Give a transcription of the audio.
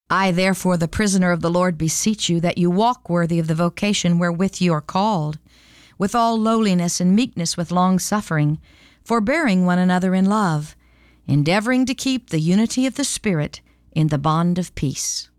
I, therefore, the prisoner of the Lord, beseech you that you walk worthy of the vocation wherewith you are called, with all lowliness and meekness, with long-suffering, forbearing one another in love, endeavoring to keep the unity of the Spirit in the bond of peace.